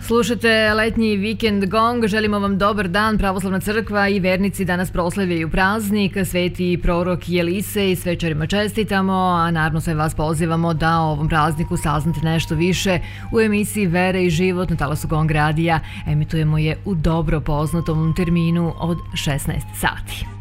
Slušate letnji vikend gong, želimo vam dobar dan. Pravoslavna crkva i vernici danas proslavljaju praznik, sveti prorok Jelisej, svečarima čestitamo, a naravno sve vas pozivamo da o ovom prazniku saznate nešto više. U emisiji Vere i život na talasu Gong radija emitujemo je u dobro poznatom terminu od 16 sati.